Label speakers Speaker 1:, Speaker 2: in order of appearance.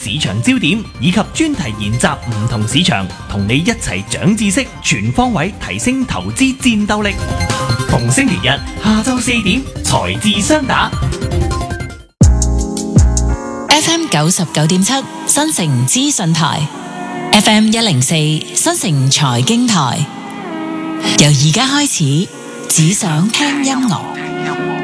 Speaker 1: 市場焦點，以及專題研習唔同市場，同你一齊長知識，全方位提升投資戰鬥力。逢星期日下晝4點，財智雙打。
Speaker 2: FM 99.7新城資訊台，FM 104新城財經台。由而家開始，只想聽音樂。